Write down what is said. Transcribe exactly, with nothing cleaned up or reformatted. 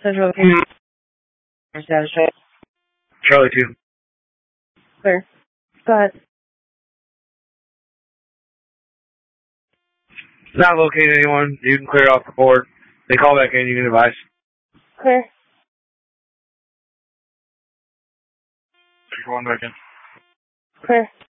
Central Command. Status check. Charlie two. Clear. Go ahead. Not locating anyone. You can clear off the board. They call back in, you can advise. Clear. One back in. Clear.